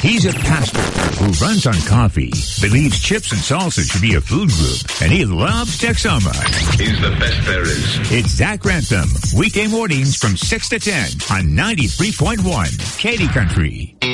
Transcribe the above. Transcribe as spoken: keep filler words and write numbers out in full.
He's a pastor who runs on coffee, believes chips and salsa should be a food group, and he loves Texoma. He's the best there is. It's Zach Rantham, weekday mornings from six to ten on ninety-three point one Katy Country.